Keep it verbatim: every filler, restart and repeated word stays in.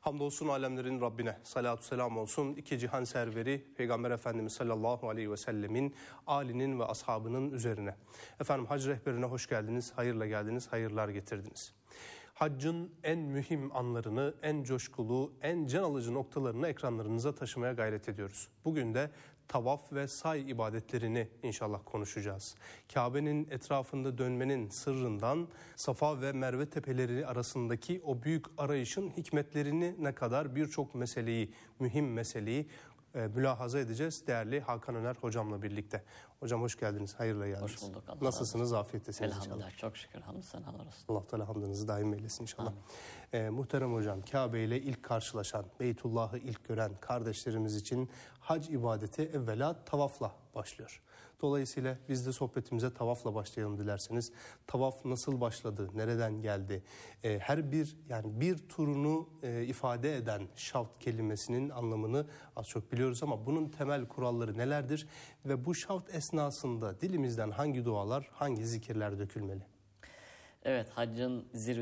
Hamdolsun alemlerin Rabbine, salatu selam olsun iki cihan serveri Peygamber Efendimiz sallallahu aleyhi ve sellemin, âlinin ve ashabının üzerine. Efendim hac rehberine hoş geldiniz, hayırla geldiniz, hayırlar getirdiniz. Haccın en mühim anlarını, en coşkulu, en can alıcı noktalarını ekranlarınıza taşımaya gayret ediyoruz. Bugün de tavaf ve say ibadetlerini inşallah konuşacağız. Kabe'nin etrafında dönmenin sırrından Safa ve Merve tepeleri arasındaki o büyük arayışın hikmetlerini ne kadar birçok meseleyi, mühim meseleyi e, mülahaza edeceğiz değerli Hakan Öner hocamla birlikte. Hocam hoş geldiniz, hayırla geldiniz. Hoş bulduk. Allah Nasılsınız, afiyettesiniz inşallah. Elhamdülillah, çok şükür. Hamdü senalar olsun. Allah Teala hamdınızı daim eylesin inşallah. Ee, muhterem hocam, Kabe ile ilk karşılaşan, Beytullah'ı ilk gören kardeşlerimiz için hac ibadeti evvela tavafla başlıyor. Dolayısıyla biz de sohbetimize tavafla başlayalım dilerseniz. Tavaf nasıl başladı, nereden geldi? Ee, her bir yani bir turunu e, ifade eden şavt kelimesinin anlamını az çok biliyoruz ama bunun temel kuralları nelerdir? Ve bu şavt esnasında dilimizden hangi dualar, hangi zikirler dökülmeli? Evet, haccın zirve